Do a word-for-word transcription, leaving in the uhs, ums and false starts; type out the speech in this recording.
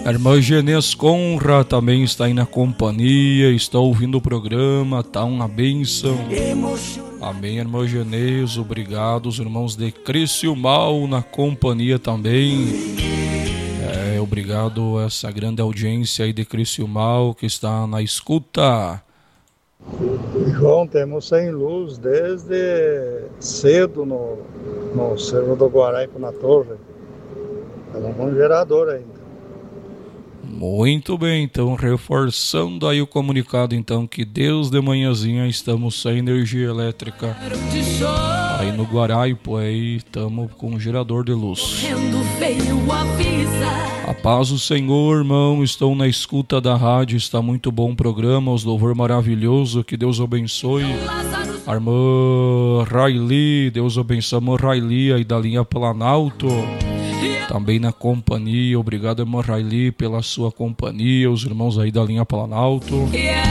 A irmã Genês Conra também está aí na companhia, está ouvindo o programa, tá uma bênção. Amém, irmã Genês, obrigado. Os irmãos de Criciúmal na companhia também. É, obrigado a essa grande audiência aí de Criciúmal que está na escuta. João, temos sem luz desde cedo no, no Cerro do Guaraipo, na torre. Estamos com um gerador ainda. Muito bem, então reforçando aí o comunicado então que Deus de manhãzinha estamos sem energia elétrica. Aí no Guaraipo aí estamos com um gerador de luz. A paz do Senhor, irmão, estou na escuta da rádio, está muito bom o programa, os louvor maravilhoso, que Deus abençoe. A irmã Raili, Deus abençoe a irmã Raili aí da linha Planalto. Também na companhia, obrigado irmã Raili pela sua companhia, os irmãos aí da linha Planalto.